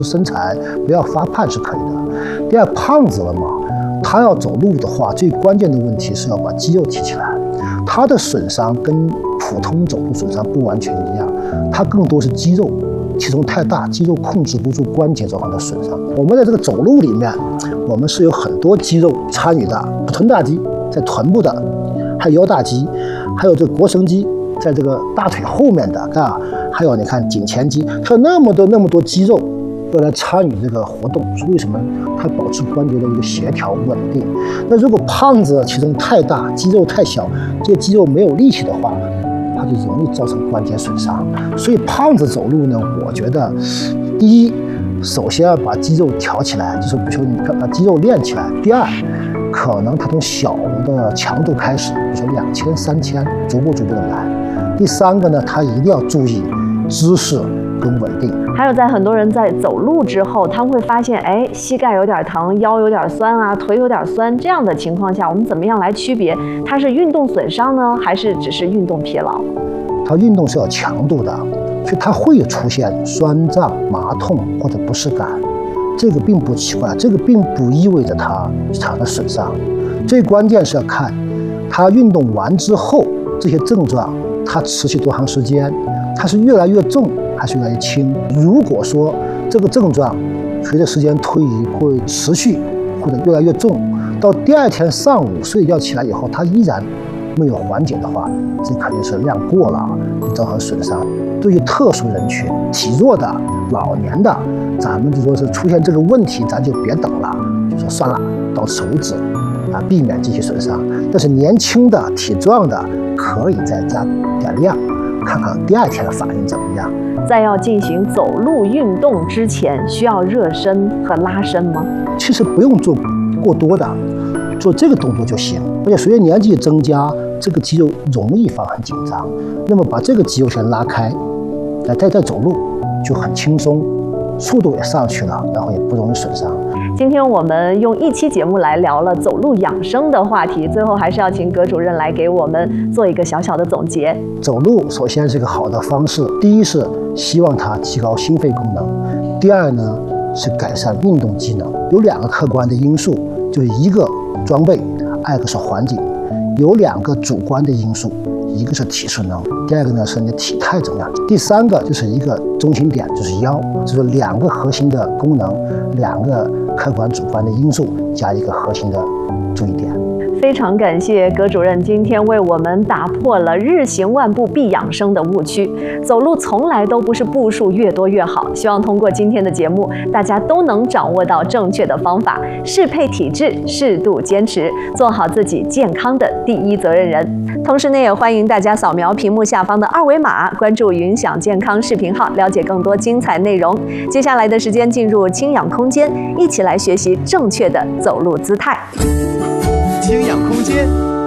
身材不要发胖是可以的。第二，胖子了嘛，他要走路的话，最关键的问题是要把肌肉提起来。他的损伤跟普通走路损伤不完全一样，他更多是肌肉体重太大，肌肉控制不住关节造成的损伤。我们在这个走路里面，我们是有很多肌肉参与的，臀大肌在臀部的，还有腰大肌，还有这个腘绳肌在这个大腿后面的啊，还有你看颈前肌，它有那么多肌肉要来参与这个活动，是为什么？它保持关节的一个协调稳定。那如果胖子体重太大，肌肉太小，这些肌肉没有力气的话，它就容易造成关节损伤。所以胖子走路呢，我觉得，第一，首先要把肌肉调起来，就是比如说你把肌肉练起来。第二，可能它从小的强度开始，比如说2000、3000，逐步的来。第三个呢，它一定要注意姿势跟稳定。 还有，在很多人在走路之后，他们会发现，哎，膝盖有点疼，腰有点酸啊，腿有点酸，这样的情况下，我们怎么样来区别它是运动损伤呢，还是只是运动疲劳？ 它运动是有强度的，所以它会出现酸胀、麻痛或者不适感，这个并不奇怪，这个并不意味着它产生了损伤。最关键是要看它运动完之后这些症状它持续多长时间，它是越来越重还是越来越轻。如果说这个症状随着时间推移会持续或者越来越重，到第二天上午睡觉起来以后它依然没有缓解的话，这肯定是量过了，会造成损伤。对于特殊人群，体弱的、老年的，咱们就说是出现这个问题，咱就别等了，就说算了，到此为止啊，避免继续损伤。但是年轻的、体壮的，可以再加点量，看看第二天的反应怎么样。 在要进行走路运动之前，需要热身和拉伸吗？ 其实不用做过多的，做这个动作就行。而且随着年纪增加，这个肌肉容易发生紧张，那么把这个肌肉先拉开，再走路就很轻松，速度也上去了，然后也不容易损伤。 今天我们用一期节目来聊了走路养生的话题，最后还是要请葛主任来给我们做一个小小的总结。 走路首先是一个好的方式，第一是希望它提高心肺功能，第二呢是改善运动机能。有2个客观的因素，就是一个装备，二个是环境。有2个主观的因素，一个是体适能，第二个呢是你的体态怎么样，第三个就是一个中心点，就是腰，就是2个核心的功能，2个客观主观的因素加一个核心的注意点。 非常感谢葛主任今天为我们打破了日行万步必养生的误区。走路从来都不是步数越多越好，希望通过今天的节目，大家都能掌握到正确的方法，适配体质，适度坚持，做好自己健康的第一责任人。同时呢，也欢迎大家扫描屏幕下方的2维码，关注云享健康视频号，了解更多精彩内容。接下来的时间进入轻氧空间，一起来学习正确的走路姿态。 轻氧空间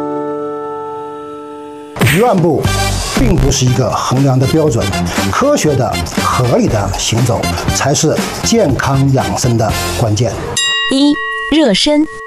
1万步并不是一个衡量的标准，科学的、合理的行走才是健康养生的关键。 1. 热身。